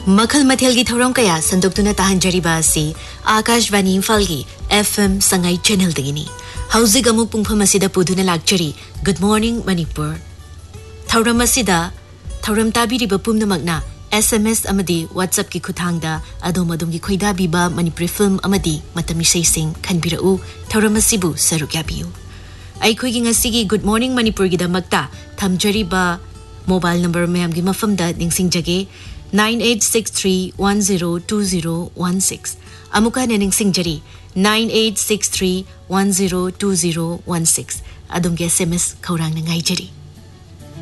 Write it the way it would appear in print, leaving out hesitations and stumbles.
मखल मथेल की थौरम कया संदोक्तुना ताहंजरीबा असि आकाशवाणी इम्फालगी FM संगाई चैनल दगिनी हौजिक अमुक पुंगफम असिदा पुदुना लाक्चरी good morning Manipur थौरम असिदा थौरम ताबिरिबा पुमनमकना SMS अमदी WhatsApp की खुथांगदा अदोम अदोमगी खोइदाबिबा मणिपुरी फिल्म अमदी मतमिसैसिंग खनबिरउ थौरम असिबु सरुक याबियु अइखोइगी ngasiगी गुड मॉर्निंग मणिपुर गी दमकता थमजरीबा मोबाइल नंबर मैमगी मफमदा निंगसिंगजगे 9863102016 अमुका निंगसिंगजरी 9863102016 अदोमगे SMS खौरांग नंगाइजरी